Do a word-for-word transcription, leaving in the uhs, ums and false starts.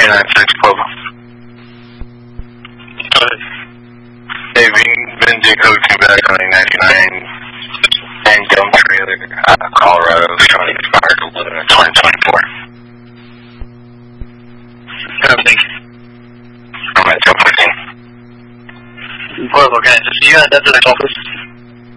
nine six Pueblo. Hey, Vin, Vin Jacob came back on a ninety-nine and dump trailer, uh, Colorado, showing expired eleven of twenty twenty-four. Copy. I'm at ten fourteen. Pueblo, can I just see you at that office?